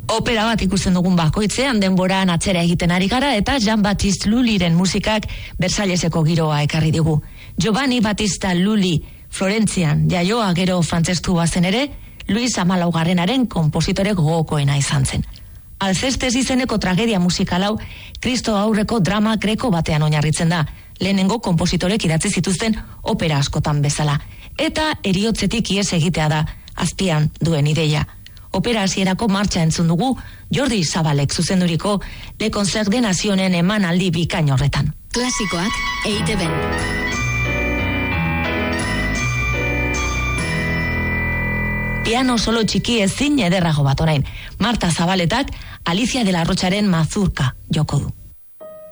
Opera bat ikusten dugun bakoitzean denboran atzera egiten ari gara eta Jean-Baptiste Lullyren musikak Versailleseko giroa ekarri digu. Giovanni Battista Lully Florentzian jaioa gero frantzestu bazen ere, Luis XIV konpositore gogokoena izan zen. Alcestes izeneko tragedia musikalau Kristo aurreko drama greko batean oinarritzen da, lehenengo konpositorek idatzi zituzten opera askotan bezala. Eta heriotzetik ihes egitea da, azpian duen ideia. Opera hasierako martxa entzun dugu Jordi Zabalek zuzenduriko Le Concert des Nationsen emanaldi bikain horretan. Klasikoak EITB-n. Piano solo txiki ezin ederrago bat orain. Marta Zabaletak Alicia de la Rocharen Mazurka joko du.